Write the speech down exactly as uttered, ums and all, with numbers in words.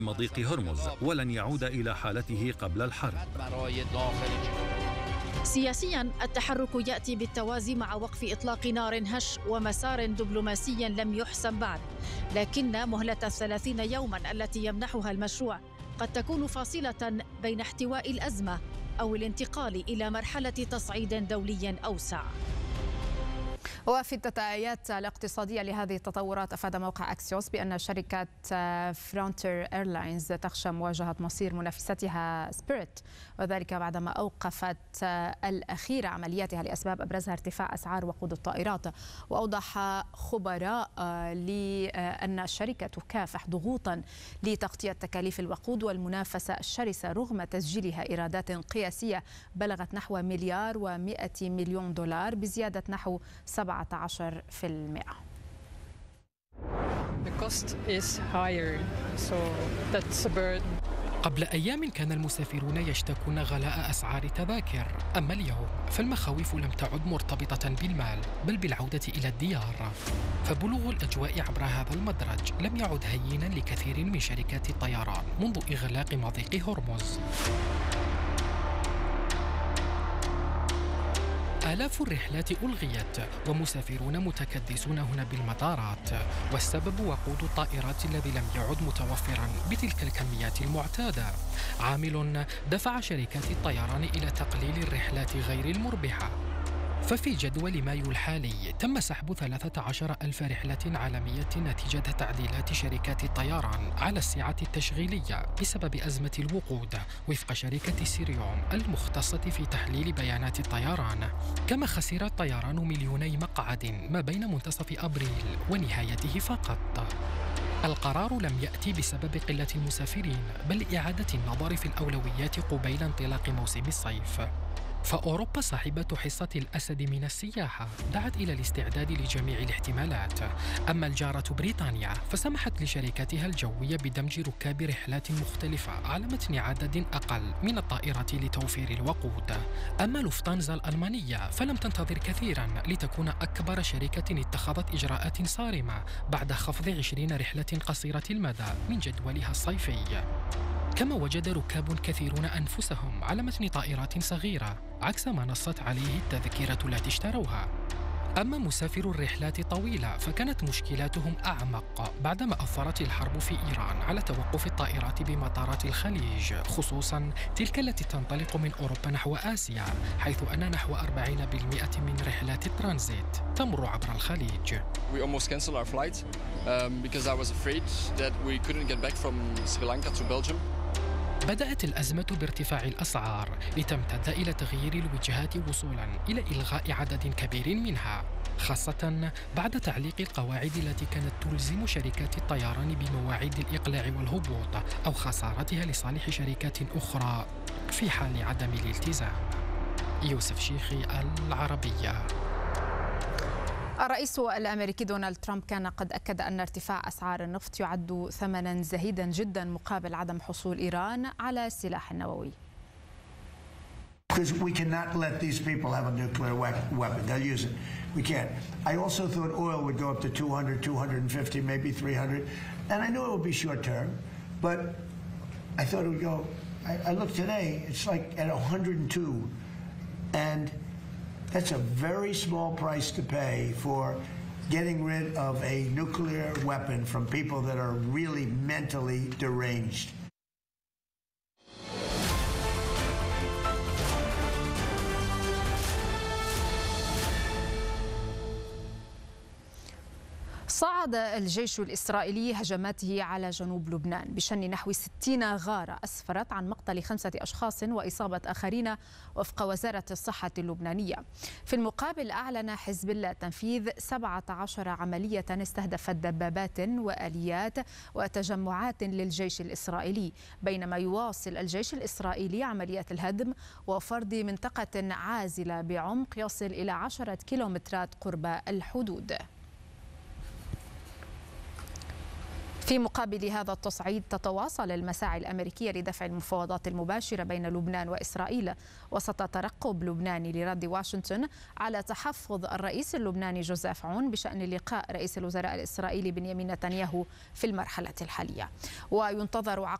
مضيق هرمز ولن يعود إلى حالته قبل الحرب. سياسيا التحرك يأتي بالتوازي مع وقف إطلاق نار هش ومسار دبلوماسي لم يحسم بعد، لكن مهلة الثلاثين يوما التي يمنحها المشروع قد تكون فاصلة بين احتواء الأزمة أو الانتقال إلى مرحلة تصعيد دولي أوسع. وفي التداعيات الاقتصادية لهذه التطورات، أفاد موقع أكسيوس بأن شركة فرونتير إيرلاينز تخشى مواجهة مصير منافستها سبيريت، وذلك بعدما أوقفت الأخيرة عملياتها لأسباب أبرزها ارتفاع أسعار وقود الطائرات. وأوضح خبراء لأن الشركة تكافح ضغوطا لتغطية تكاليف الوقود والمنافسة الشرسة رغم تسجيلها إيرادات قياسية بلغت نحو مليار ومئة مليون دولار بزيادة نحو سبعة عشر بالمئة. قبل أيام كان المسافرون يشتكون غلاء أسعار التذاكر، أما اليوم فالمخاوف لم تعد مرتبطة بالمال بل بالعودة إلى الديار، فبلوغ الأجواء عبر هذا المدرج لم يعد هينا لكثير من شركات الطيران منذ إغلاق مضيق هرمز. آلاف الرحلات ألغيت ومسافرون متكدسون هنا بالمطارات، والسبب وقود الطائرات الذي لم يعد متوفرا بتلك الكميات المعتادة، عامل دفع شركات الطيران إلى تقليل الرحلات غير المربحة. ففي جدول مايو الحالي تم سحب ثلاثة عشر ألف رحلة عالمية نتيجة تعديلات شركات الطيران على السعة التشغيلية بسبب أزمة الوقود وفق شركة سيريوم المختصة في تحليل بيانات الطيران. كما خسر الطيران مليوني مقعد ما بين منتصف أبريل ونهايته فقط. القرار لم يأتي بسبب قلة المسافرين بل إعادة النظر في الأولويات قبيل انطلاق موسم الصيف. فأوروبا صاحبة حصة الأسد من السياحة دعت إلى الاستعداد لجميع الاحتمالات، أما الجارة بريطانيا فسمحت لشركاتها الجوية بدمج ركاب رحلات مختلفة على متن عدد أقل من الطائرات لتوفير الوقود. أما لوفتانزا الألمانية فلم تنتظر كثيرا لتكون أكبر شركة اتخذت إجراءات صارمة بعد خفض عشرين رحلة قصيرة المدى من جدولها الصيفي. كما وجد ركاب كثيرون أنفسهم على متن طائرات صغيرة عكس ما نصت عليه التذكرة التي اشتروها. أما مسافر الرحلات الطويلة فكانت مشكلاتهم أعمق بعدما أثرت الحرب في إيران على توقف الطائرات بمطارات الخليج، خصوصا تلك التي تنطلق من أوروبا نحو آسيا، حيث أن نحو أربعين بالمئة من رحلات الترانزيت تمر عبر الخليج. We almost canceled our flight um, because I was afraid that we couldn't get back from Sri Lanka to Belgium. بدأت الأزمة بارتفاع الأسعار لتمتد إلى تغيير الوجهات وصولا إلى إلغاء عدد كبير منها، خاصة بعد تعليق القواعد التي كانت تلزم شركات الطيران بمواعيد الإقلاع والهبوط أو خسارتها لصالح شركات أخرى في حال عدم الالتزام. يوسف شيخي، العربية. الرئيس الأمريكي دونالد ترامب كان قد أكد أن ارتفاع أسعار النفط يعد ثمنا زهيدا جدا مقابل عدم حصول إيران على السلاح النووي. Because we cannot let these people have a nuclear weapon. They'll use it. We can't. I also thought oil would go up to two hundred, two fifty, maybe three hundred. And I knew it would be short term, but I thought it would go. I, I looked today, it's like at one hundred two. And that's a very small price to pay for getting rid of a nuclear weapon from people that are really mentally deranged. صعد الجيش الإسرائيلي هجماته على جنوب لبنان بشن نحو ستين غارة أسفرت عن مقتل خمسة أشخاص وإصابة آخرين وفق وزارة الصحة اللبنانية. في المقابل أعلن حزب الله تنفيذ سبعة عشر عملية استهدفت دبابات وآليات وتجمعات للجيش الإسرائيلي، بينما يواصل الجيش الإسرائيلي عمليات الهدم وفرض منطقة عازلة بعمق يصل إلى عشرة كيلومترات قرب الحدود. في مقابل هذا التصعيد تتواصل المساعي الأمريكية لدفع المفاوضات المباشرة بين لبنان وإسرائيل وسط ترقب لبناني لرد واشنطن على تحفظ الرئيس اللبناني جوزيف عون بشأن لقاء رئيس الوزراء الإسرائيلي بنيامين نتنياهو في المرحلة الحالية. وينتظر